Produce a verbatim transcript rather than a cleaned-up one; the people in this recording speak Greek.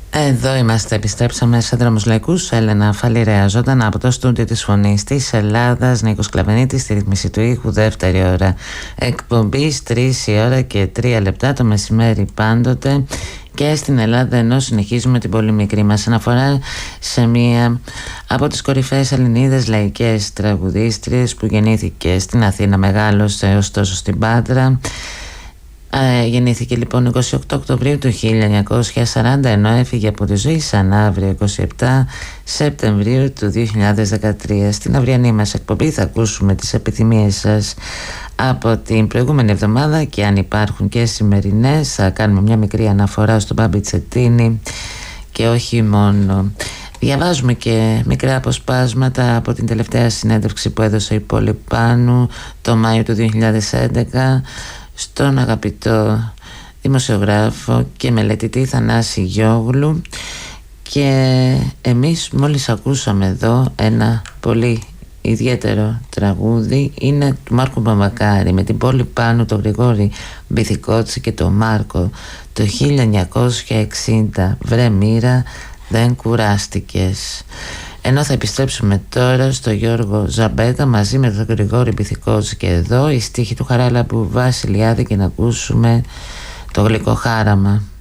Εδώ είμαστε, επιστρέψαμε σε Δρόμους Λαϊκούς. Έλενα Φαλιρέα, ζωντανά από το στούντιο της Φωνής της Ελλάδας. Νίκος Κλαβενίτης στη ρύθμιση του ήχου. Δεύτερη ώρα εκπομπής, τρεις η ώρα και τρία λεπτά το μεσημέρι πάντοτε. Και στην Ελλάδα, ενώ συνεχίζουμε την πολύ μικρή μας αναφορά σε μία από τις κορυφαίες Ελληνίδες λαϊκές τραγουδίστριες που γεννήθηκε στην Αθήνα, μεγάλωσε ωστόσο στην Πάτρα. Ε, γεννήθηκε λοιπόν είκοσι οκτώ Οκτωβρίου του χίλια εννιακόσια σαράντα, ενώ έφυγε από τη ζωή σαν αύριο είκοσι επτά Σεπτεμβρίου του δύο χιλιάδες δεκατρία. Στην αυριανή μας εκπομπή θα ακούσουμε τις επιθυμίες σας από την προηγούμενη εβδομάδα και αν υπάρχουν και σημερινές. Θα κάνουμε μια μικρή αναφορά στον Μπάμπη Τσετίνη και όχι μόνο. Διαβάζουμε και μικρά αποσπάσματα από την τελευταία συνέντευξη που έδωσε η Πόλη Πάνου το Μάιο του δύο χιλιάδες έντεκα στον αγαπητό δημοσιογράφο και μελετητή Θανάση Γιώγλου. Και εμείς μόλις ακούσαμε εδώ ένα πολύ ιδιαίτερο τραγούδι, είναι του Μάρκου Μπαμπακάρη με την Πόλη Πάνου, τον Γρηγόρη Μπιθικότσι και τον Μάρκο το χίλια εννιακόσια εξήντα. Βρε μοίρα, δεν κουράστηκες. Ενώ θα επιστρέψουμε τώρα στο Γιώργο Ζαμπέτα μαζί με τον Γρηγόρη Μπιθικότσι και εδώ η στίχη του Χαράλαμπου Βασιλιάδη και να ακούσουμε το Γλυκό Χάραμα.